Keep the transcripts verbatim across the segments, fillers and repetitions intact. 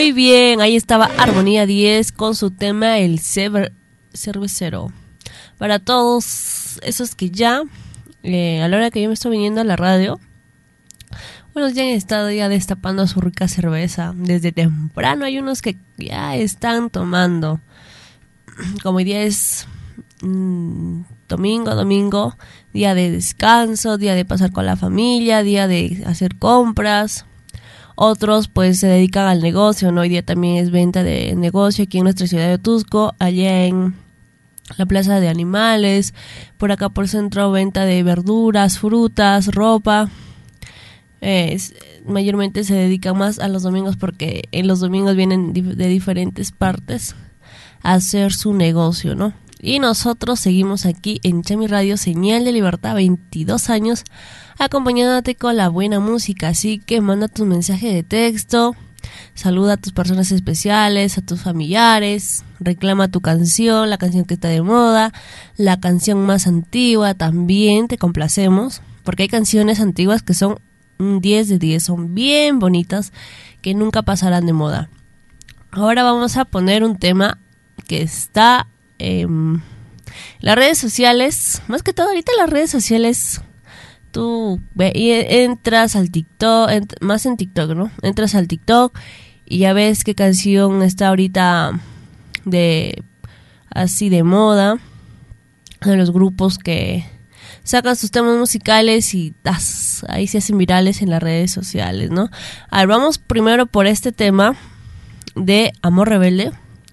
Muy bien, ahí estaba Armonía diez con su tema El Ceber- Cervecero. Para todos esos que ya, eh, a la hora que yo me estoy viniendo a la radio, bueno, ya han estado ya destapando su rica cerveza. Desde temprano hay unos que ya están tomando. Como hoy día es mmm, domingo, domingo, día de descanso, día de pasar con la familia, día de hacer compras. Otros pues se dedican al negocio, ¿no? Hoy día también es venta de negocio aquí en nuestra ciudad de Tusco, allá en la plaza de animales, por acá por centro venta de verduras, frutas, ropa. Eh, mayormente se dedican más a los domingos porque en los domingos vienen de diferentes partes a hacer su negocio, ¿no? Y nosotros seguimos aquí en Chami Radio, Señal de Libertad, veintidós años, acompañándote con la buena música. Así que manda tu mensaje de texto, saluda a tus personas especiales, a tus familiares, reclama tu canción, la canción que está de moda, la canción más antigua, también te complacemos, porque hay canciones antiguas que son un diez de diez, son bien bonitas, que nunca pasarán de moda. Ahora vamos a poner un tema que está Eh, las redes sociales, más que todo ahorita las redes sociales, tú ve, y entras al TikTok, ent, más en TikTok, ¿no? Entras al TikTok y ya ves qué canción está ahorita de así de moda, de los grupos que sacan sus temas musicales y tas, ahí se hacen virales en las redes sociales, ¿no? A ver, vamos primero por este tema de Amor Rebelde.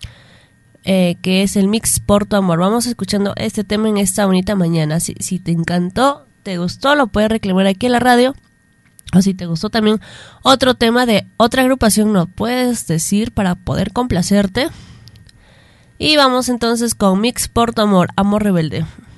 Eh, que es el mix por tu amor. Vamos escuchando este tema en esta bonita mañana. Si, si te encantó, te gustó, lo puedes reclamar aquí en la radio. O si te gustó también otro tema de otra agrupación, no puedes decir para poder complacerte. Y vamos entonces con Mix por tu amor, Amor Rebelde.